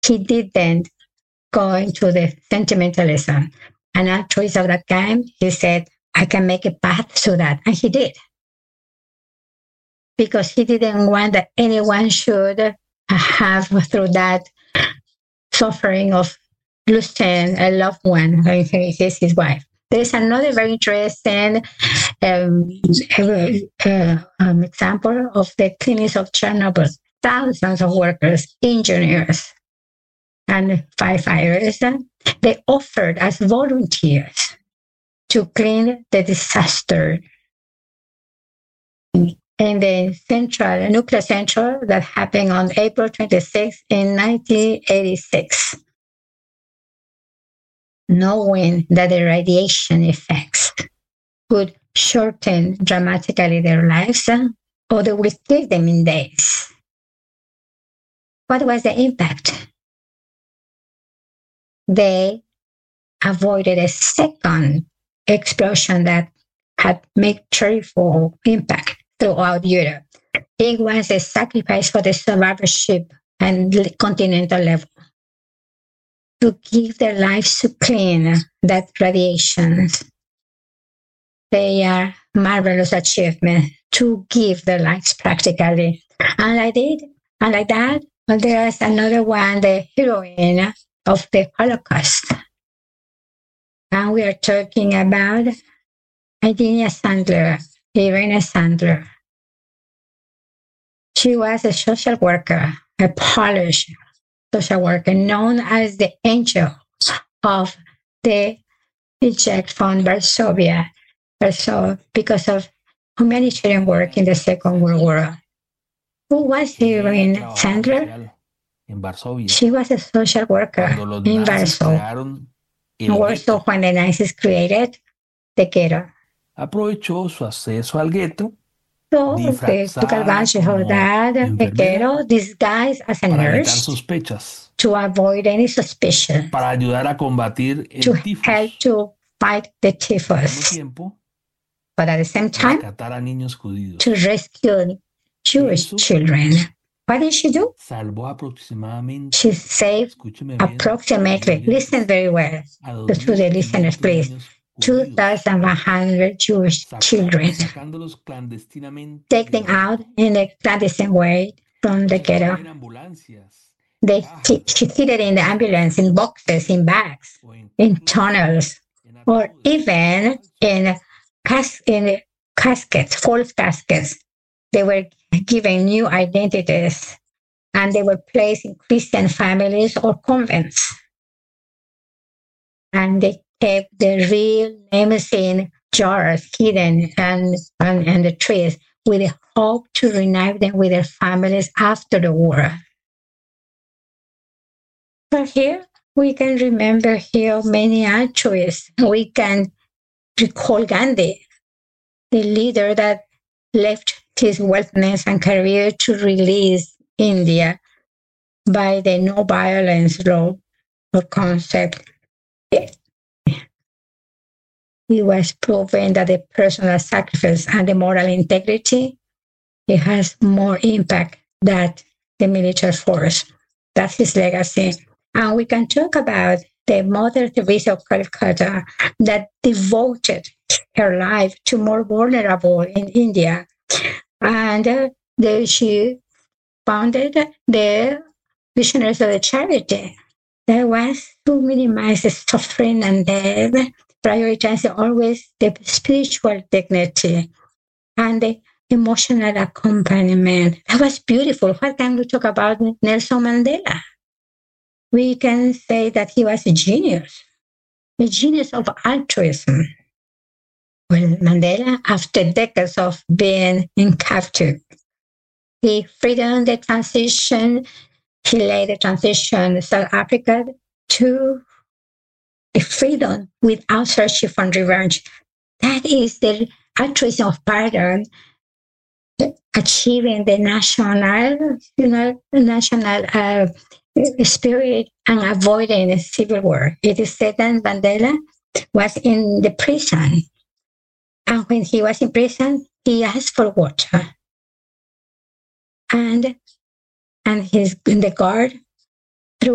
he didn't go into the sentimentalism. And altruist of that kind, he said, I can make a path to that. And he did. Because he didn't want that anyone should have through that suffering of losing a loved one, his wife. There's another very interesting example of the clinics of Chernobyl. Thousands of workers, engineers, and firefighters, they offered as volunteers to clean the disaster in the nuclear central that happened on April 26 in 1986. Knowing that the radiation effects would shorten dramatically their lives, or they will kill them in days. What was the impact? They avoided a second explosion that had made terrible impact throughout Europe. It was a sacrifice for the survivorship and continental level to give their lives to clean that radiations. They are marvelous achievement to give their lives practically. And like that, there is another one, the heroine of the Holocaust. And we are talking about Irene Sandler. She was a social worker, a Polish social worker, known as the angel of the Project from Varsovia, because of humanitarian work in the Second World War. Who was Irene Sandler? She was a social worker in Warsaw. Warsaw, when the Nazis created the ghetto. Aprovechó su acceso al gueto So they took advantage of that ghetto, disguised as a nurse, to avoid any suspicion, para ayudar a combatir el to tifus, help to fight the typhus, but at the same time, rescatar a niños judíos. to rescue Jewish children. What did she do? Salvó aproximadamente, She saved escúcheme bien, approximately, listen very well to the listeners, please, 2,100 Jewish children, sacándolos clandestinamente, take them out in a clandestine way from the ghetto. en ambulancias, She hid it in the ambulance, in boxes, in bags, in tunnels, or even in caskets, false caskets. They were given new identities, and they were placed in Christian families or convents. And they kept the real names in jars, hidden and the trees, with the hope to reunite them with their families after the war. But here we can remember here many altruists. We can recall Gandhi, the leader that left his wealthiness and career to release India by the no violence law or concept. It was proven that the personal sacrifice and the moral integrity, it has more impact than the military force. That's his legacy. And we can talk about the Mother Teresa of Calcutta that devoted her life to more vulnerable in India. And she founded the Missionaries of the Charity. That was to minimize the suffering and death, prioritizing always the spiritual dignity and the emotional accompaniment. That was beautiful. What can we talk about Nelson Mandela? We can say that he was a genius of altruism. Well, Mandela, after decades of being in captive, he freedom the transition. He led the transition in South Africa to the freedom without searching for revenge. That is the altruism of pardon, achieving the national spirit and avoiding a civil war. It is said that Mandela was in the prison. And when he was in prison, he asked for water. And the guard